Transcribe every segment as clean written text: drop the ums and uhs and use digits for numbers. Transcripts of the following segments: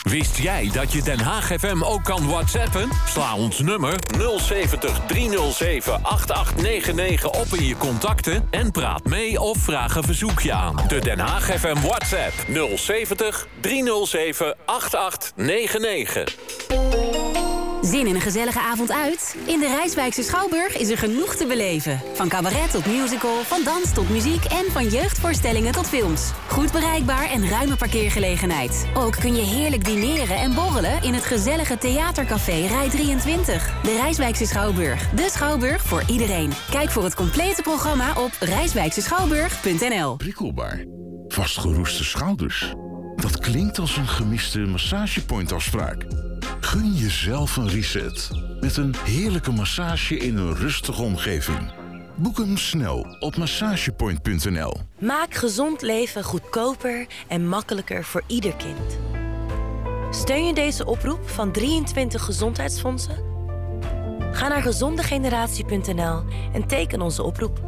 Wist jij dat je Den Haag FM ook kan whatsappen? Sla ons nummer 070 307 8899 op in je contacten... en praat mee of vraag een verzoekje aan. De Den Haag FM WhatsApp 070 307 8899. Zin in een gezellige avond uit? In de Rijswijkse Schouwburg is er genoeg te beleven. Van cabaret tot musical, van dans tot muziek en van jeugdvoorstellingen tot films. Goed bereikbaar en ruime parkeergelegenheid. Ook kun je heerlijk dineren en borrelen in het gezellige theatercafé Rij 23. De Rijswijkse Schouwburg. De Schouwburg voor iedereen. Kijk voor het complete programma op rijswijkseschouwburg.nl. Prikkelbaar. Vastgeroeste schouders. Dat klinkt als een gemiste massagepointafspraak. Gun jezelf een reset met een heerlijke massage in een rustige omgeving. Boek hem snel op massagepoint.nl. Maak gezond leven goedkoper en makkelijker voor ieder kind. Steun je deze oproep van 23 gezondheidsfondsen? Ga naar gezondegeneratie.nl en teken onze oproep.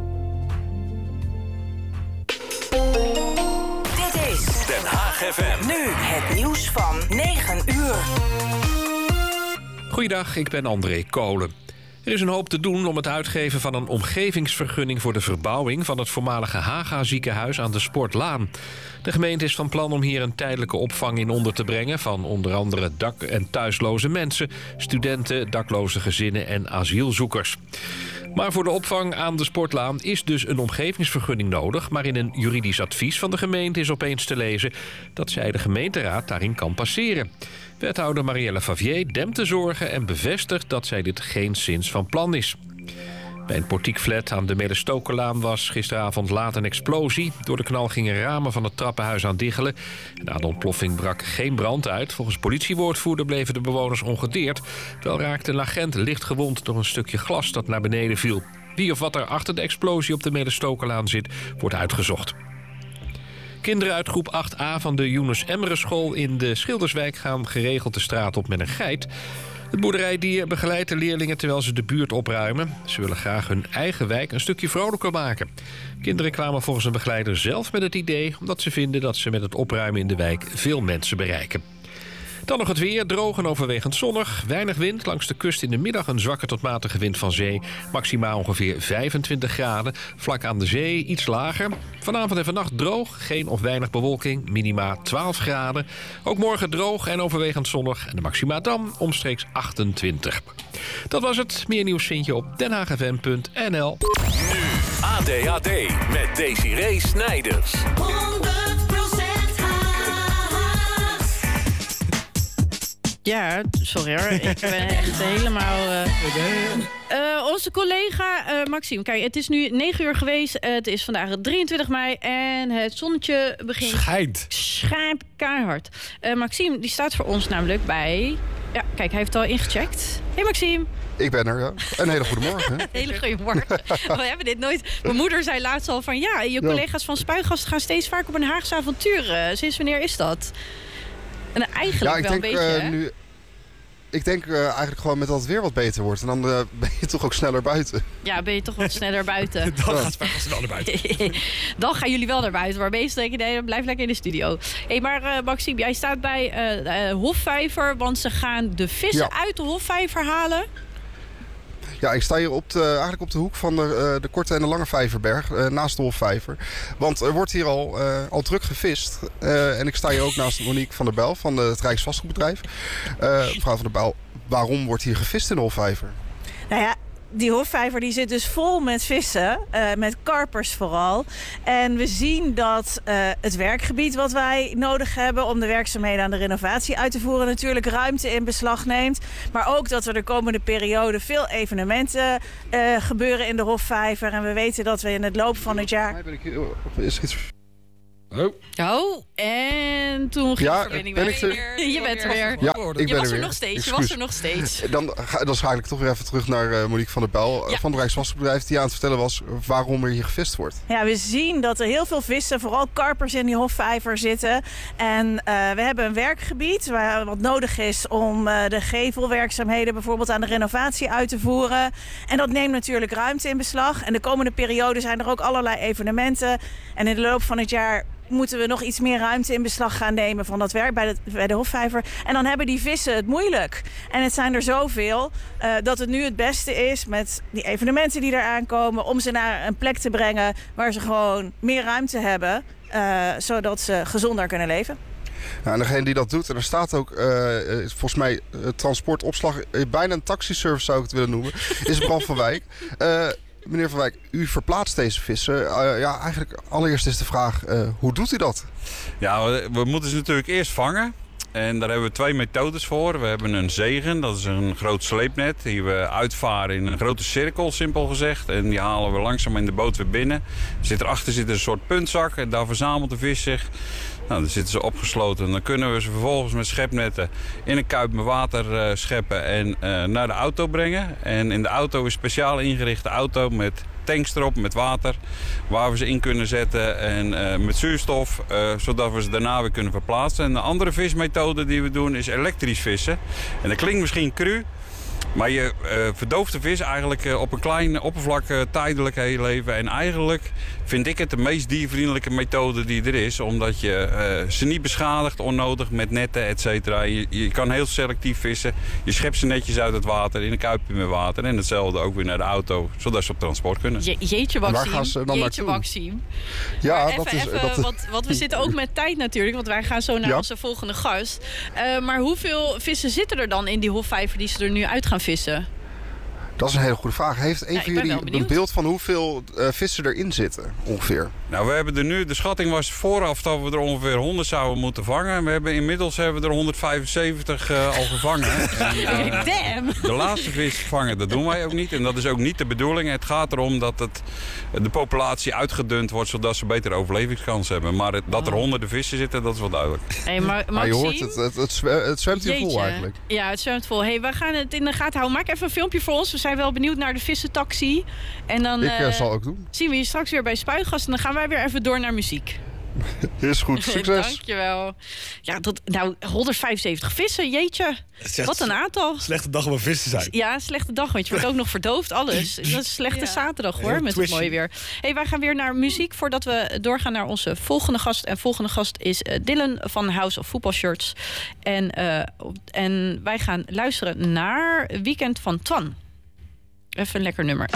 Dit is Den Haag FM. nu het nieuws van 9 uur. Goeiedag, ik ben André Kolen. Er is een hoop te doen om het uitgeven van een omgevingsvergunning... voor de verbouwing van het voormalige Haga-ziekenhuis aan de Sportlaan. De gemeente is van plan om hier een tijdelijke opvang in onder te brengen... van onder andere dak- en thuisloze mensen, studenten, dakloze gezinnen en asielzoekers. Maar voor de opvang aan de Sportlaan is dus een omgevingsvergunning nodig... maar in een juridisch advies van de gemeente is opeens te lezen... dat zij de gemeenteraad daarin kan passeren. Wethouder Marielle Favier dempt de zorgen en bevestigt dat zij dit geenszins van plan is. Bij een portiekflat aan de Medestokerlaan was gisteravond laat een explosie. Door de knal gingen ramen van het trappenhuis aan diggelen. En na de ontploffing brak geen brand uit. Volgens politiewoordvoerder bleven de bewoners ongedeerd. Wel raakte een agent licht gewond door een stukje glas dat naar beneden viel. Wie of wat er achter de explosie op de Medestokerlaan zit, wordt uitgezocht. Kinderen uit groep 8a van de Yunus Emre School in de Schilderswijk gaan geregeld de straat op met een geit. Het boerderijdier begeleidt de leerlingen terwijl ze de buurt opruimen. Ze willen graag hun eigen wijk een stukje vrolijker maken. Kinderen kwamen volgens een begeleider zelf met het idee... omdat ze vinden dat ze met het opruimen in de wijk veel mensen bereiken. Dan nog het weer, droog en overwegend zonnig. Weinig wind, langs de kust in de middag een zwakke tot matige wind van zee. Maximaal ongeveer 25 graden. Vlak aan de zee iets lager. Vanavond en vannacht droog, geen of weinig bewolking. Minima 12 graden. Ook morgen droog en overwegend zonnig. En de maxima dan omstreeks 28. Dat was het. Meer nieuws vind je op denhaagfm.nl. Nu ADHD met Desiree Snijders. 100% Ja, sorry hoor. Ik ben echt helemaal... onze collega Maxime. Kijk, het is nu 9 uur geweest. Het is vandaag 23 mei. En het zonnetje begint... Schijnt keihard. Maxime, die staat voor ons namelijk bij... Ja, kijk, hij heeft het al ingecheckt. Hey Maxime. Ik ben er, ja. Een hele goede morgen. Hele goede morgen. We hebben dit nooit... Mijn moeder zei laatst al van... Ja, je collega's van Spuigasten gaan steeds vaker op een Haagse avontuur. Sinds wanneer is dat? En eigenlijk wel een beetje... Ik denk eigenlijk gewoon met dat het weer wat beter wordt. En dan ben je toch ook sneller buiten. Ja, ben je toch wat sneller buiten. Dan gaat Spuigasten wel naar buiten. Dan gaan jullie wel naar buiten. Maar meestal denk je, nee, blijf lekker in de studio. Hey, maar Maxime, jij staat bij Hofvijver. Want ze gaan de vissen uit de Hofvijver halen. Ja, ik sta hier eigenlijk op de hoek van de Korte en de Lange Vijverberg, naast de Hofvijver. Want er wordt hier al druk gevist. En ik sta hier ook naast Monique van der Bijl van het Rijksvastgoedbedrijf. Mevrouw van der Bijl, waarom wordt hier gevist in de Hofvijver? Nou ja, die Hofvijver die zit dus vol met vissen, met karpers vooral. En we zien dat het werkgebied wat wij nodig hebben om de werkzaamheden aan de renovatie uit te voeren natuurlijk ruimte in beslag neemt. Maar ook dat er de komende periode veel evenementen gebeuren in de Hofvijver. En we weten dat we in het loop van het jaar... Is er iets... Oh, en toen ging de verbinding weer. Je bent er weer. Ja, ik ben was er er nog steeds. Je was er nog steeds. Dan ga ik toch weer even terug naar Monique van der Bijl van het Rijksvastgoedbedrijf, die aan het vertellen was waarom er hier gevist wordt. Ja, we zien dat er heel veel vissen, vooral karpers in die Hofvijver zitten. En we hebben een werkgebied wat nodig is om de gevelwerkzaamheden bijvoorbeeld aan de renovatie uit te voeren. En dat neemt natuurlijk ruimte in beslag. En de komende periode zijn er ook allerlei evenementen. En in de loop van het jaar moeten we nog iets meer ruimte in beslag gaan nemen van dat werk bij de Hofvijver. En dan hebben die vissen het moeilijk. En het zijn er zoveel dat het nu het beste is met die evenementen die eraan komen, om ze naar een plek te brengen waar ze gewoon meer ruimte hebben, zodat ze gezonder kunnen leven. Nou, en degene die dat doet, en er staat ook volgens mij transport, opslag, bijna een taxiservice zou ik het willen noemen, is Bram van Wijk. Meneer Van Wijk, u verplaatst deze vissen. Eigenlijk allereerst is de vraag, hoe doet u dat? Ja, we moeten ze natuurlijk eerst vangen. En daar hebben we 2 methodes voor. We hebben een zegen, dat is een groot sleepnet die we uitvaren in een grote cirkel, simpel gezegd. En die halen we langzaam in de boot weer binnen. Erachter zit een soort puntzak en daar verzamelt de vis zich. Nou, dan zitten ze opgesloten. En dan kunnen we ze vervolgens met schepnetten in een kuip met water scheppen en naar de auto brengen. En in de auto is een speciaal ingerichte auto met tanks erop, met water, waar we ze in kunnen zetten en met zuurstof, zodat we ze daarna weer kunnen verplaatsen. En de andere vismethode die we doen is elektrisch vissen. En dat klinkt misschien cru, maar je verdooft de vis eigenlijk op een klein oppervlak tijdelijk heel even. En eigenlijk vind ik het de meest diervriendelijke methode die er is. Omdat je ze niet beschadigt onnodig met netten, et cetera. Je kan heel selectief vissen. Je schept ze netjes uit het water in een kuipje met water. En hetzelfde ook weer naar de auto, zodat ze op transport kunnen. Jeetje, Maxime. Ja, maar want we zitten ook met tijd natuurlijk. Want wij gaan zo naar onze volgende gast. Maar hoeveel vissen zitten er dan in die Hofvijver die ze er nu uit gaan vissen? Dat is een hele goede vraag. Heeft een van jullie een beeld van hoeveel vissen erin zitten ongeveer? Nou, we hebben er nu, de schatting was vooraf dat we er ongeveer 100 zouden moeten vangen. En we hebben inmiddels er 175 al gevangen. En, de laatste vis vangen, dat doen wij ook niet. En dat is ook niet de bedoeling. Het gaat erom dat de populatie uitgedund wordt, zodat ze betere overlevingskans hebben. Maar dat er honderden vissen zitten, dat is wel duidelijk. Hey, maar je hoort het zwemt hier vol eigenlijk. Ja, het zwemt vol. Hey, we gaan het in de gaten houden. Maak even een filmpje voor ons. We zijn wel benieuwd naar de vissentaxi. En dan zal ook doen. Zien we je straks weer bij Spuiggast. En dan gaan wij weer even door naar muziek. Is goed, succes. Dankjewel. Ja, 175 vissen, jeetje. Wat een aantal. Slechte dag om een vis te zijn. Ja, slechte dag, want je wordt ook nog verdoofd, alles. Dat is een slechte zaterdag hoor, met het mooie weer. Hey, wij gaan weer naar muziek voordat we doorgaan naar onze volgende gast. En volgende gast is Dylan van House of Football Shirts. En wij gaan luisteren naar Weekend van Twan. Even een lekker nummer.